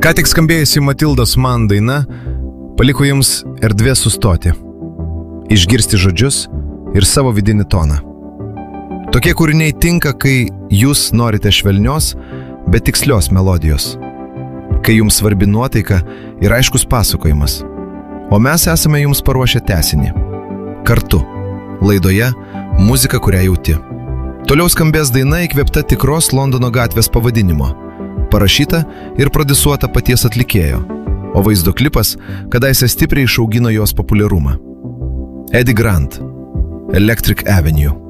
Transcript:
Ką tik skambėjusi Matildos Man daina paliko jums erdvės sustoti, išgirsti žodžius ir savo vidinį toną. Tokie kūriniai tinka, kai jūs norite švelnios, bet tikslios melodijos, kai jums svarbi nuotaika ir aiškus pasakojimas. O mes esame jums paruošę tęsinį. Kartu, laidoje Muzika, kurią jauti. Toliau skambės daina įkvėpta tikros Londono gatvės pavadinimo, parašyta ir prodiusuota paties atlikėjo, o vaizdo klipas kadaise stipriai išaugino jos populiarumą. Eddie Grant, Electric Avenue.